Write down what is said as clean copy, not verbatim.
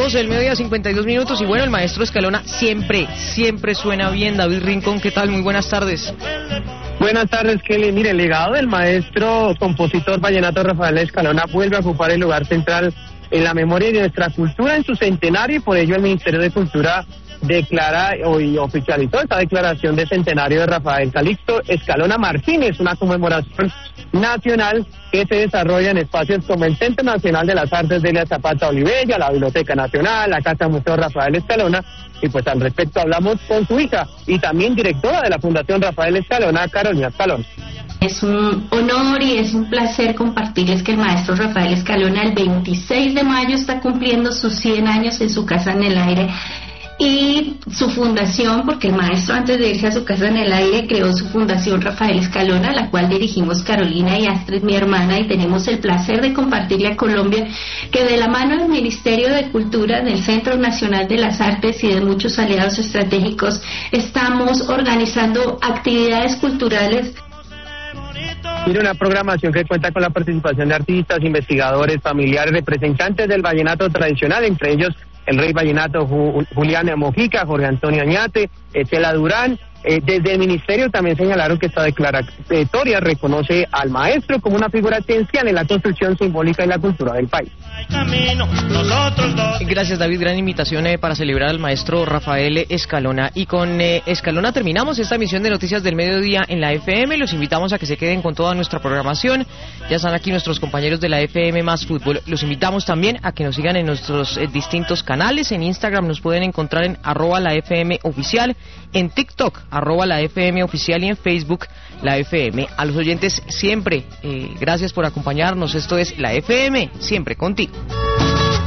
12 del mediodía, 52 minutos. Y bueno, el maestro Escalona siempre suena bien. David Rincón, ¿qué tal? Muy buenas tardes. Buenas tardes, Kelly. Mire, el legado del maestro compositor vallenato Rafael Escalona vuelve a ocupar el lugar central en la memoria de nuestra cultura en su centenario, y por ello el Ministerio de Cultura declara y oficializó esta declaración de centenario de Rafael Calixto Escalona Martínez, una conmemoración nacional que se desarrolla en espacios como el Centro Nacional de las Artes Delia Zapata Olivella, la Biblioteca Nacional, la Casa Museo Rafael Escalona. Y pues al respecto hablamos con su hija y también directora de la Fundación Rafael Escalona, Carolina Escalón. Es un honor y es un placer compartirles que el maestro Rafael Escalona el 26 de mayo está cumpliendo sus 100 años en su casa en el aire. Y su fundación, porque el maestro antes de irse a su casa en el aire creó su fundación Rafael Escalona, la cual dirigimos Carolina y Astrid, mi hermana, y tenemos el placer de compartirle a Colombia que de la mano del Ministerio de Cultura, del Centro Nacional de las Artes y de muchos aliados estratégicos estamos organizando actividades culturales. Tiene una programación que cuenta con la participación de artistas, investigadores, familiares, representantes del vallenato tradicional, entre ellos el rey vallenato Julián Mojica, Jorge Antonio Añate, Estela Durán. Desde el ministerio también señalaron que esta declaratoria reconoce al maestro como una figura esencial en la construcción simbólica y la cultura del país. Gracias, David, gran invitación para celebrar al maestro Rafael Escalona. Y con Escalona terminamos esta emisión de Noticias del Mediodía en la FM. Los invitamos a que se queden con toda nuestra programación. Ya están aquí nuestros compañeros de la FM Más Fútbol. Los invitamos también a que nos sigan en nuestros distintos canales. En Instagram nos pueden encontrar en @laFMOficial, en TikTok @la FM Oficial y en Facebook la FM. A los oyentes siempre, gracias por acompañarnos. Esto es la FM, siempre contigo.